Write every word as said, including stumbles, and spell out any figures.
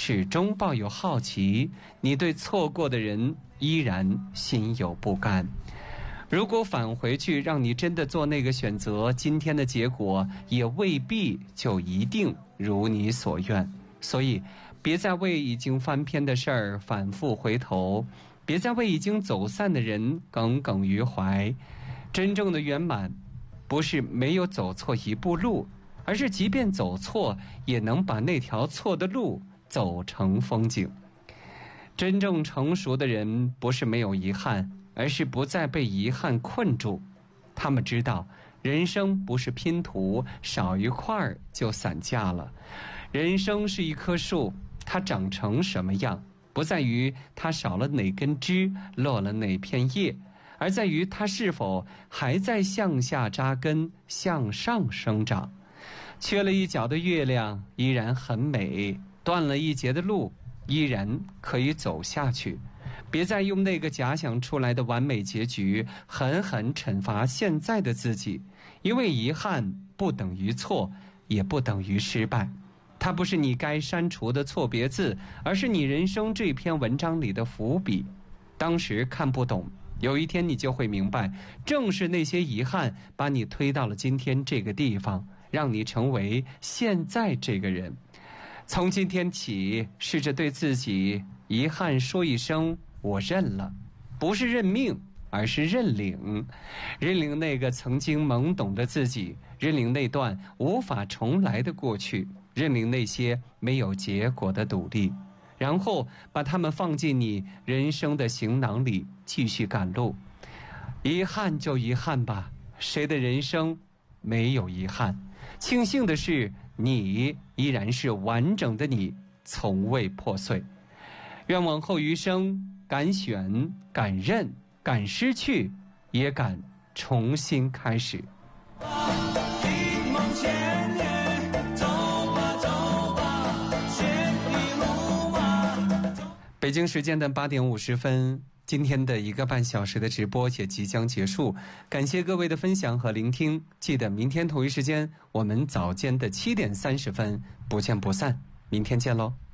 始终抱有好奇，你对错过的人依然心有不甘。如果返回去让你真的做那个选择，今天的结果也未必就一定如你所愿。所以别再为已经翻篇的事儿反复回头，别再为已经走散的人耿耿于怀。真正的圆满不是没有走错一步路，而是即便走错也能把那条错的路走成风景。真正成熟的人不是没有遗憾，而是不再被遗憾困住。他们知道人生不是拼图，少一块就散架了。人生是一棵树，它长成什么样，不在于它少了哪根枝，落了哪片叶，而在于它是否还在向下扎根，向上生长。缺了一角的月亮依然很美，断了一截的路依然可以走下去。别再用那个假想出来的完美结局狠狠惩罚现在的自己，因为遗憾不等于错，也不等于失败。它不是你该删除的错别字，而是你人生这篇文章里的伏笔。当时看不懂，有一天你就会明白，正是那些遗憾把你推到了今天这个地方，让你成为现在这个人。从今天起，试着对自己遗憾说一声我认了，不是认命，而是认领。认领那个曾经懵懂的自己，认领那段无法重来的过去，认领那些没有结果的努力，然后把它们放进你人生的行囊里，继续赶路。遗憾就遗憾吧，谁的人生没有遗憾？庆幸的是，你依然是完整的你，从未破碎。愿往后余生，敢选，敢认，敢失去，也敢重新开始。一梦千年，走吧走吧，选一路吧。北京时间的八点五十分，今天的一个半小时的直播也即将结束，感谢各位的分享和聆听。记得明天同一时间，我们早间的七点三十分不见不散。明天见喽。